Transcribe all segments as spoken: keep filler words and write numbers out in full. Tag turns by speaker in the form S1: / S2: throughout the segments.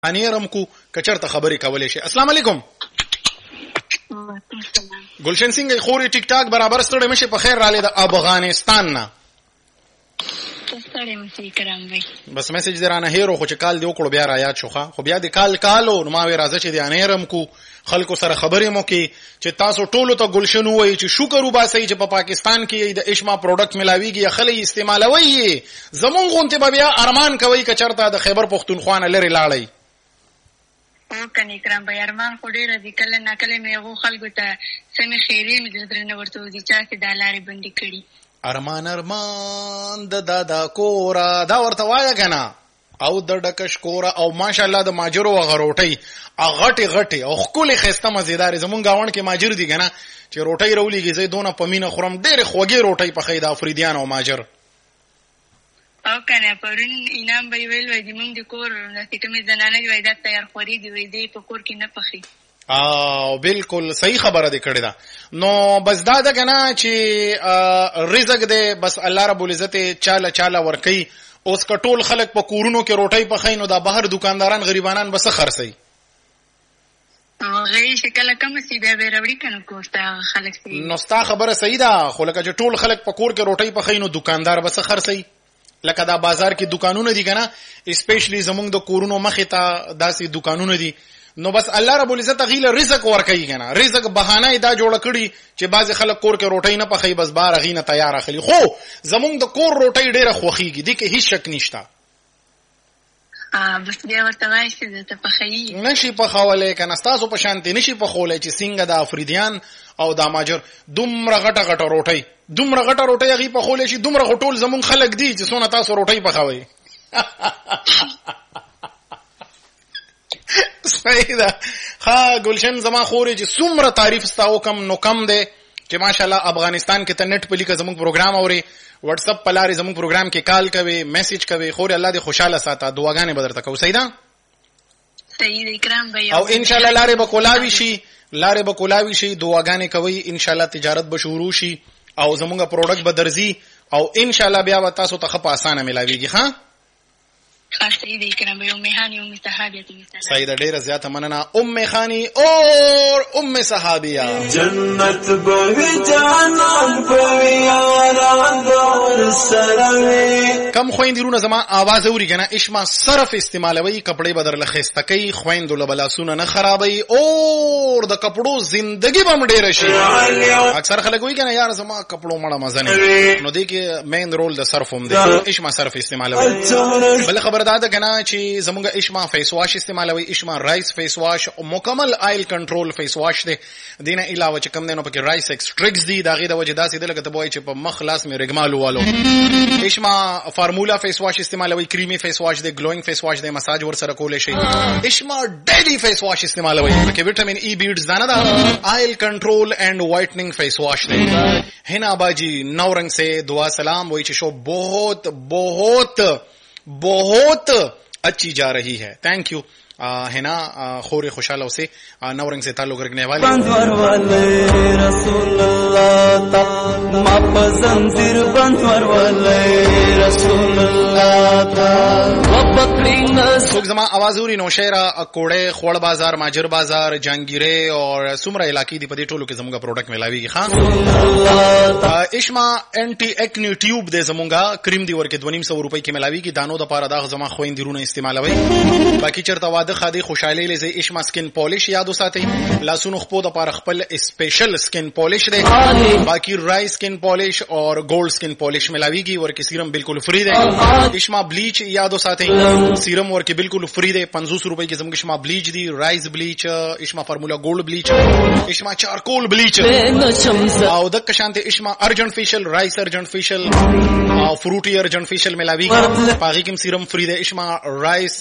S1: انیرم کو کچرته خبرې کولې شي. السلام علیکم. گلشن سنگ خوري ټیک ټاک برابر ستړي مشه په خیر رااله د افغانستان نه. بس میسج درانه هیرو خو چې کال دی وکړو بیا را یاد شوخه خو بیا د کال کالو نو ما وی راځه چې د انیرم کو خلکو سره خبرې مو کې چې تاسو ټولو ته گلشن وایي چې شکر وباسئ چې په پا پاکستان کې د اشما پروډکټ ملاويږي خلک استعمالوي. زمونږ غونته بیا ارمان کوي کچرته د خیبر پختونخوا نه لري لاړی.
S2: او کني کرام به ارمان خو ډیره دي کله نه کله مې غو خلکو ته سمې خیرې مې درنه ورته دي چې دا لارې بندي کړي.
S1: ارمان ارمان د دادا کورا دا ورته وایه کنه او د ډکش کورا او ماشاءالله د ماجرو غروټي اغټي غټي او خولي خسته مزیدار زمون گاون کې ماجر دي کنه چې روټي رولېږي زې دونه پمینه خورم ډېر خوږی روټي په خیدا افریدیان او ماجر
S2: او کنه پرون انعام به ویل وای د مونږ د کور د کومې زنانه وای دا تیار خوري دی وای دی په کور کې نه پخې.
S1: او بالکل صحیح خبره دې کړې ده. نو بس دا ده کنه چې رزق دې بس الله رب العزت چاله چاله ورکي. اوس کټول خلک په کورونو کې روټي پخې نو دا بهر دکانداران غریبانان بس خرڅي.
S2: غي شکل کم سي به وروړي کنه کوستا خلک سي.
S1: نو ستا خبره صحیح ده خو لکه چې ټول خلک په کور کې روټي پخې نو دکاندار بس خرڅي. لکه دا بازار کې دکانونه دي کنه اسپیشلی زمونږ د کورونو مخې ته داسې دکانونه دي. نو بس الله رب العزت غیله رزق ورکوي کنه رزق بهانه دا جوړ کړي چې بعض خلک کور کې روټي نه پخې بس بار غینه تیار اخلي. خو زمونږ د کور روټي ډیره خوخيږي دي کې هیڅ شک نشته.
S2: ا بس بیا ورته وایي چې ته پخې
S1: نشي پخولې کنه تاسو په شانتي نشي پخولې چې څنګه د افریدیان او د ماجر دومره غټه غټه روټي دومره غټه روټي غي پخولې شي دومره غټول زمون خلک دي چې سونه تاسو روټي پخوي. صحیح ده. ها گلشن زما خوري چې څومره تعریف ستاو کم نو کم ده چې ماشاءالله افغانستان کې ته نت په لیکه زموږ پروګرام اوري واتس اپ په لارې زموږ پروګرام کې کال کوي میسج کوي خوري الله دې خوشاله ساته دعاګانې بدرته کو. صحیح ده
S2: صحیح ده کرام بھائی
S1: او ان شاء الله لارې به کولاوي شي لارې به کولاوي شي دعاګانې کوي ان شاء الله تجارت به شروع شي او زموږ پروډکټ به درځي او ان شاء الله بیا تاسو ته خپ اسانه ملاويږي. ها
S2: خاصه دې کرام بھائی ام خانی ام صحابیه مثلا
S1: سیده ډیره زیاته مننه ام خانی اور ام صحابیه.
S3: جنت به جانان په یاران دور سره
S1: کم خويندرونه زما आवाज اوري کنه اشما صرف استعمالوي کپڑے بدل خسته کوي خويندو لبلاسونه نه خرابوي اور د کپړو زندگی بم ډیره شي. اکثر خلک وایي کنه یار زما کپړو مړه مزه نه نو دې کې مین رول د صرف هم دی اشما صرف استعمالوي. بل خبر دا ده کنه چې زمونږ اشما فیس واش استعمالوي اشما رایس فیس واش مکمل آیل کنټرول فیس واش دی. دینه علاوه چې کم دینو پکې رایس ایکسټریکټس دی دا غي د وجه داسې د لکه ته وایي چې په مخ لاس مې رګمالو والو. اشما فارمولا فیس واش استعمالوي کریمی فیس واش دی ګلوینګ فیس واش دی مساج ور سره کولې شي. اشما ډیلی فیس واش استعمالوي پکې وټامین ای بیډز دانه دا آیل کنټرول اینڈ وائٹننگ فیس واش دی. हिना बाजी नौरंग से दुआ सलाम वही शो बहुत बहुत बहुत अच्छी जा रही है. थैंक यू है ना खोरे खुशाला से नौरंग से ताल्लुक रखने वाले जमा आवाजूरी नौशेरा कोड़े खोड़ बाजार माजर बाजार जहांगीरे और सुमरा इलाकी दी पदी टोलू के जमुंगा प्रोडक्ट मिलावी खां इश्मा एंटी एक्नी ट्यूब दे जमुंगा क्रीम दी वर के दो सौ रुपए की मिलावी की दानो द पारा दाग जमा खोइन दिरू ने इस्तेमाल हुई. बाकी चरता वाद खादी खुशाली ले इश्मा स्किन पॉलिश यादो साथे लासुन खपो द पारा खपल स्पेशल स्किन पॉलिश दे. बाकी राई स्किन पॉलिश और गोल्ड स्किन पॉलिश मिलावी की वर के सीरम बिल्कुल फ्री दे. इश्मा ब्लीच यादो साथे सीरम वर के बिल्कुल फ्री दे. पंजूस रुपए की जम इश्मा ब्लीच दी राइस ब्लीच इश्मा फार्मूला गोल्ड ब्लीच इश्मा चारकोल ब्लीच और दक शांति इश्मा urgent facial rice urgent facial Frooti urgent facial मिलावी पागी किम सीरम फ्री दे. इश्मा राइस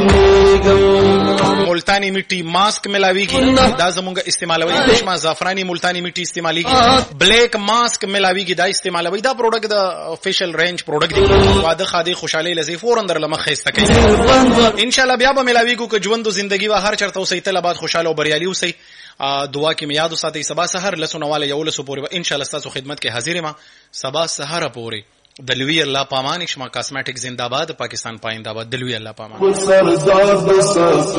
S1: मुल्तानी मिट्टी मास्क मिलावी की दा जमुंगा इस्तेमाल हुई. इश्मा जाफरानी मुल्तानी मिट्टी इस्तेमाली की ब्लैक मास्क मिलावी की दा इस्तेमाल हुई. दा प्रोडक्ट दा फेशियल रेंज प्रोडक्ट दी वाद खादी खुशाली लजी फोर अंदर लमख खस्ता इंशाल्लाह ब्या बा मिलावी को जवंदो जिंदगी वा हर चरता सही तलबात खुशाल और बरियाली सही दुआ की मियाद साथ सबा सहर लसुन वाले यौल सुपोरे इंशाल्लाह सासो खिदमत के हाजिर मा सबा सहर पोरे دلوی الله پامان. اشما کاسمیټک زندہ باد. پاکستان پاینده باد. دلوی الله پامان.